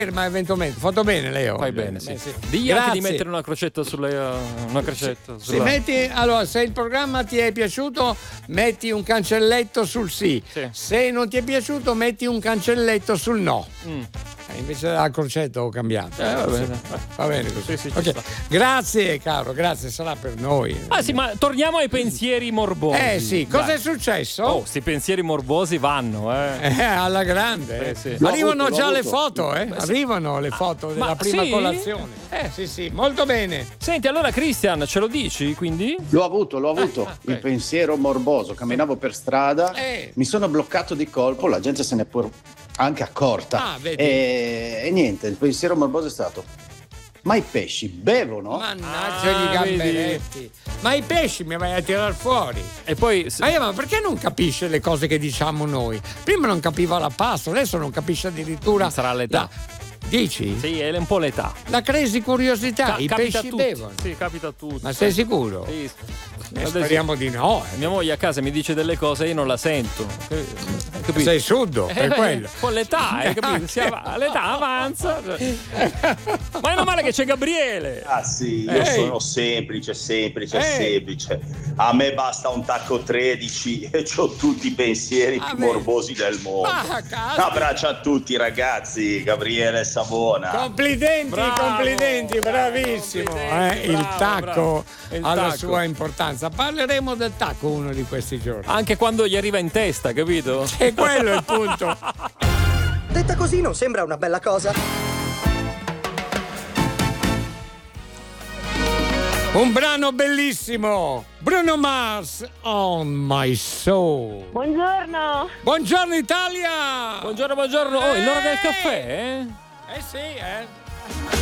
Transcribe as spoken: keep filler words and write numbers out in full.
Ma eventualmente fatto bene Leo. Fai bene, sì. Eh, sì. Digli anche di mettere una crocetta sulle uh, una crocetta Se sulla... metti, allora, se il programma ti è piaciuto, metti un cancelletto sul sì. Sì. Se non ti è piaciuto, metti un cancelletto sul no. Mm. Eh, invece della crocetta ho cambiato. Eh, va bene. Sì. Va bene così. Sì, sì, ci Ok. sta. Grazie caro, grazie, sarà per noi. Ah sì, ma torniamo ai pensieri morbosi. Eh sì, cosa Dai. è successo? Oh, sti pensieri morbosi vanno, eh. Eh, alla grande. Sì, sì. Arrivano L'ho già avuto, le l'ho foto, eh? Arrivano le foto della ma prima sì? colazione. Eh sì, sì, molto bene. Senti, allora Christian, ce lo dici, quindi? L'ho avuto, l'ho avuto. Ah, Il ok. pensiero morboso. Camminavo per strada, Eh. mi sono bloccato di colpo, la gente se ne è pur anche accorta. Ah, vedi. E, e niente, il pensiero morboso è stato: ma i pesci bevono? Mannaggia Ah, gli gamberetti. Ma i pesci mi vai a tirar fuori. E poi se- Ma, io, ma perché non capisce le cose che diciamo noi? Prima non capiva la pasta, adesso non capisce addirittura. Sarà l'età. la- Dici? sì, è un po' l'età. La crazy curiosità, Ca- i capita a pesci tutti. bevono. Sì, capita a tutti. Ma sei sicuro? Sì. Eh, Adesso- speriamo di no. eh. Mia moglie a casa mi dice delle cose e io non la sento. Eh, capito? Sei suddo, Eh, per beh, quello. con l'età, hai capito? Si av- l'età avanza. Ma meno male che c'è Gabriele. Ah sì, io Ehi. sono semplice, semplice, Ehi. semplice. A me basta un tacco tredici e ho tutti i pensieri Ah, più beh. morbosi del mondo. Ah, caspita. Abbraccio a tutti ragazzi, Gabriele Savona. Complimenti, Bravo, complimenti, bravo, bravissimo. complimenti, eh, il bravo, tacco bravo. Il ha la tacco. sua importanza. Parleremo del tacco uno di questi giorni. Anche quando gli arriva in testa, capito? E quello è il punto. Detta così non sembra una bella cosa? Un brano bellissimo. Bruno Mars, On My Soul. Buongiorno. Buongiorno Italia. Buongiorno, buongiorno. Oh, è l'ora del caffè, eh? Eh sì, eh.